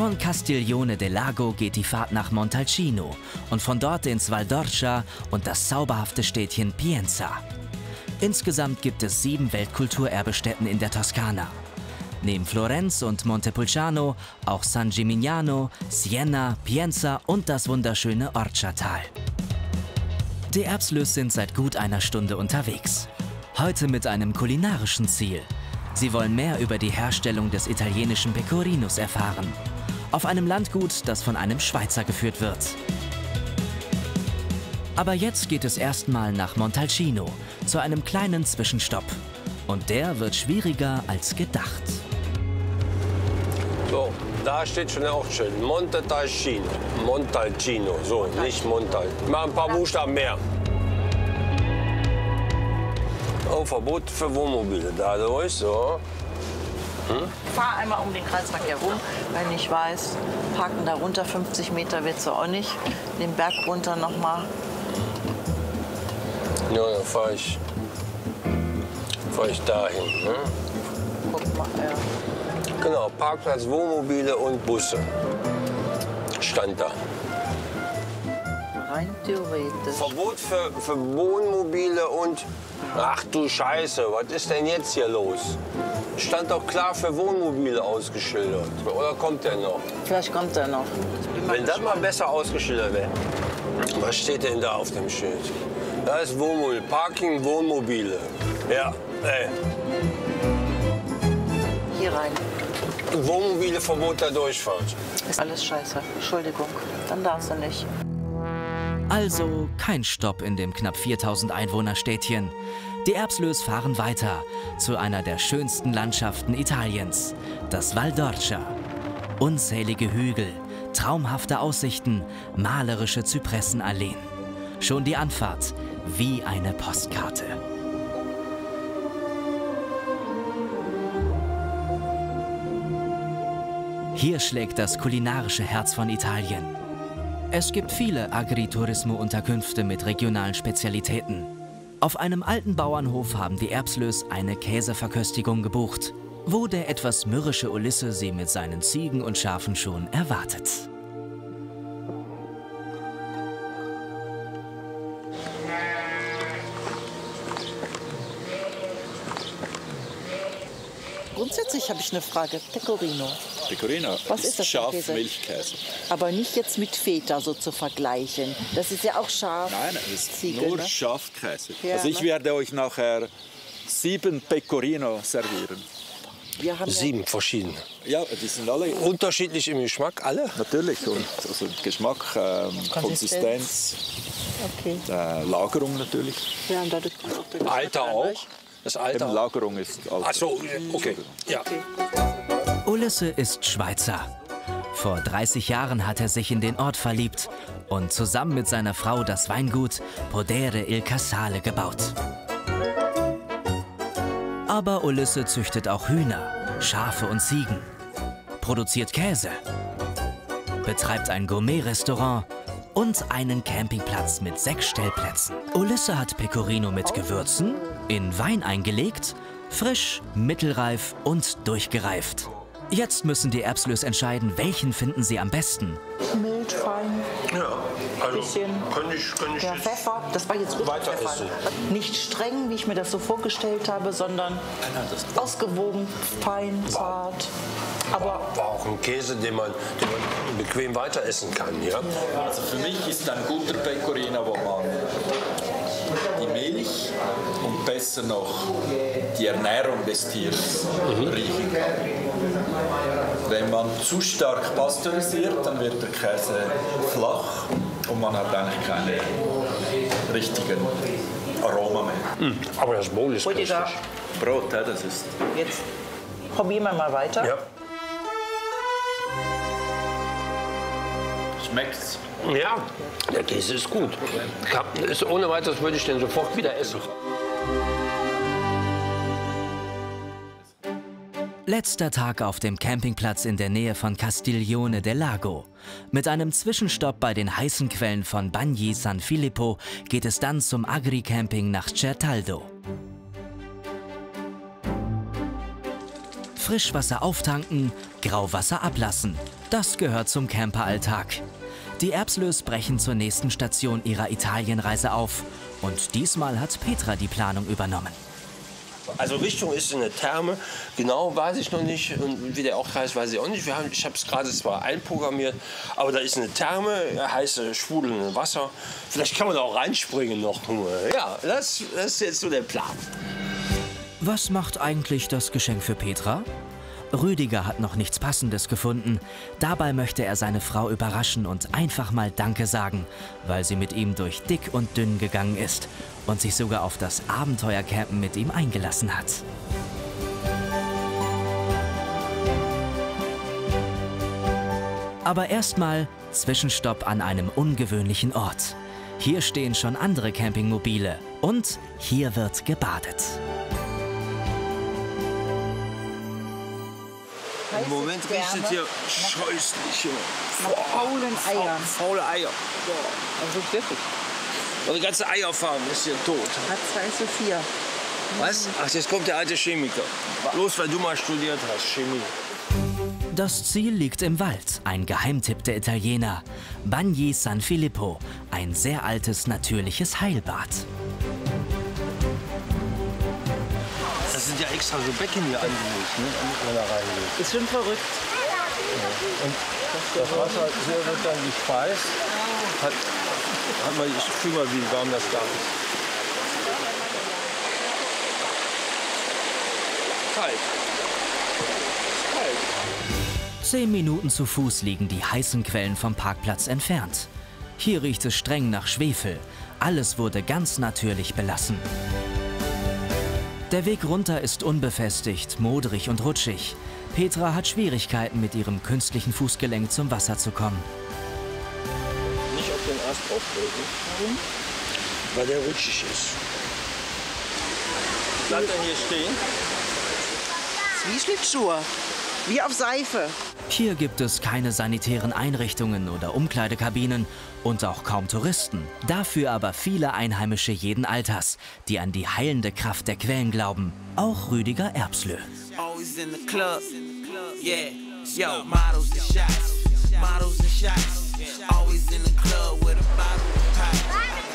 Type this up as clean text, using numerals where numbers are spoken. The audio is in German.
Von Castiglione del Lago geht die Fahrt nach Montalcino und von dort ins Val d'Orcia und das zauberhafte Städtchen Pienza. Insgesamt gibt es 7 Weltkulturerbestätten in der Toskana. Neben Florenz und Montepulciano auch San Gimignano, Siena, Pienza und das wunderschöne Orcia-Tal. Die Erbslös sind seit gut einer Stunde unterwegs. Heute mit einem kulinarischen Ziel. Sie wollen mehr über die Herstellung des italienischen Pecorinus erfahren. Auf einem Landgut, das von einem Schweizer geführt wird. Aber jetzt geht es erstmal nach Montalcino, zu einem kleinen Zwischenstopp. Und der wird schwieriger als gedacht. So, da steht schon der Ortsschild. Montalcino. Montalcino, so, nicht Montal. Mal ein paar Buchstaben mehr. Oh, Verbot für Wohnmobile. Dadurch, so. Fahr einmal um den Kreisverkehr herum, wenn ich weiß, parken da runter, 50 Meter wird es auch nicht. Den Berg runter nochmal. Ja, dann fahre ich dahin. Ne? Guck mal, ja. Genau, Parkplatz, Wohnmobile und Busse. Stand da. Rein theoretisch. Verbot für Wohnmobile und... Ach du Scheiße, was ist denn jetzt hier los? Stand doch klar für Wohnmobile ausgeschildert. Oder kommt der noch? Vielleicht kommt er noch. Wenn das mal besser ausgeschildert wäre. Was steht denn da auf dem Schild? Da ist Wohnmobil, Parking, Wohnmobile. Ja, ey. Hier rein. Wohnmobile, Verbot der Durchfahrt. Ist alles scheiße. Entschuldigung. Dann darfst du nicht. Also kein Stopp in dem knapp 4000 Einwohnerstädtchen. Die Erbslös fahren weiter zu einer der schönsten Landschaften Italiens, das Val d'Orcia. Unzählige Hügel, traumhafte Aussichten, malerische Zypressenalleen. Schon die Anfahrt wie eine Postkarte. Hier schlägt das kulinarische Herz von Italien. Es gibt viele Agriturismo-Unterkünfte mit regionalen Spezialitäten. Auf einem alten Bauernhof haben die Erbslös eine Käseverköstigung gebucht, wo der etwas mürrische Ulisse sie mit seinen Ziegen und Schafen schon erwartet. Grundsätzlich habe ich eine Frage. Pecorino. Pecorino Was ist das für ein Käse? Schafmilchkäse. Aber nicht jetzt mit Feta so zu vergleichen. Das ist ja auch Schaf. Nein, es ist Ziegel, nur ne? Schafkäse. Ja, also ich ne? werde euch nachher 7 Pecorino servieren. Wir haben 7 verschiedene. Ja, die sind alle Unterschiedlich im Geschmack, alle? natürlich. Und also Geschmack, Konsistenz, Okay. Lagerung natürlich. Ja, und dadurch kommt auch der Geschmack Alter rein, auch? nicht? Das Alter auch? Lagerung ist alt. Ach so, okay. Ja. Ulisse ist Schweizer. Vor 30 Jahren hat er sich in den Ort verliebt und zusammen mit seiner Frau das Weingut Podere il Casale gebaut. Aber Ulisse züchtet auch Hühner, Schafe und Ziegen, produziert Käse, betreibt ein Gourmet-Restaurant und einen Campingplatz mit 6 Stellplätzen. Ulisse hat Pecorino mit Gewürzen, in Wein eingelegt, frisch, mittelreif und durchgereift. Jetzt müssen die Erbslös entscheiden, welchen finden sie am besten. Mild, fein, Ja, also bisschen. könnte ich ja, jetzt Pfeffer. Das war jetzt richtig weiter Pfeffer. essen. Nicht streng, wie ich mir das so vorgestellt habe, sondern ausgewogen, fein, zart. Aber War auch ein Käse, den man bequem weiter essen kann, ja? Also für mich ist ein guter Pecorino, wo man die Milch und besser noch die Ernährung des Tieres riechen kann. Wenn man zu stark pasteurisiert, dann wird der Käse flach und man hat eigentlich keinen richtigen Aroma mehr. Aber das Bowl ist Rüdiger, köstlich. Brot, ja, das ist... jetzt probieren wir mal weiter. Ja. Schmeckt's? Ja, der Käse ist gut. Ohne weiteres würde ich den sofort wieder essen. Letzter Tag auf dem Campingplatz in der Nähe von Castiglione del Lago. Mit einem Zwischenstopp bei den heißen Quellen von Bagni San Filippo geht es dann zum Agri-Camping nach Certaldo. Frischwasser auftanken, Grauwasser ablassen. Das gehört zum Camperalltag. Die Erbslös brechen zur nächsten Station ihrer Italienreise auf. Und diesmal hat Petra die Planung übernommen. Also Richtung ist eine Therme, genau weiß ich noch nicht und wie der auch heißt, weiß ich auch nicht. Ich habe es gerade zwar einprogrammiert, aber da ist eine Therme, heiße sprudelnde Wasser. Vielleicht kann man da auch reinspringen noch. Ja, das ist jetzt so der Plan. Was macht eigentlich das Geschenk für Petra? Rüdiger hat noch nichts Passendes gefunden. Dabei möchte er seine Frau überraschen und einfach mal Danke sagen, weil sie mit ihm durch dick und dünn gegangen ist und sich sogar auf das Abenteuercampen mit ihm eingelassen hat. Aber erstmal Zwischenstopp an einem ungewöhnlichen Ort. Hier stehen schon andere Campingmobile und hier wird gebadet. Im Moment riecht es hier scheußlich. Nach faulen Eiern. Faule Eier. Also wirklich. Und die ganze Eierfarm ist hier tot. Hat 2 zu 4. Was? Ach, jetzt kommt der alte Chemiker. Bloß weil du mal studiert hast, Chemie. Das Ziel liegt im Wald, ein Geheimtipp der Italiener. Bagni San Filippo, ein sehr altes natürliches Heilbad. Das sind ja extra so Becken hier angelegt, ne? Damit man da reingeht. Ist schon verrückt. Ja. Und das Wasser hier wird dann gespeist. Ich fühl mal, wie warm das da ist. Kalt. 10 Minuten zu Fuß liegen die heißen Quellen vom Parkplatz entfernt. Hier riecht es streng nach Schwefel. Alles wurde ganz natürlich belassen. Der Weg runter ist unbefestigt, modrig und rutschig. Petra hat Schwierigkeiten, mit ihrem künstlichen Fußgelenk zum Wasser zu kommen. Nicht auf den Ast auftreten. Warum? Weil der rutschig ist. Bleibt er hier stehen? Wie Schlittschuhe. Wie auf Seife. Hier gibt es keine sanitären Einrichtungen oder Umkleidekabinen und auch kaum Touristen. Dafür aber viele Einheimische jeden Alters, die an die heilende Kraft der Quellen glauben. Auch Rüdiger Erbslö. Always in the club, yeah, yo, models and shots, always in the club with a bottle of pop.